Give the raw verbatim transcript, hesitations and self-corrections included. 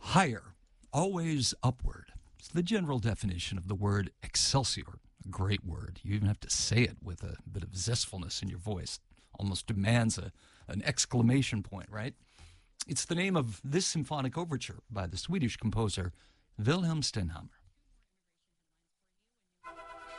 Higher, always upward. It's the general definition of the word excelsior. A great word. You even have to say it with a bit of zestfulness in your voice. Almost demands a, an exclamation point, right? It's the name of this symphonic overture by the Swedish composer Wilhelm Stenhammar.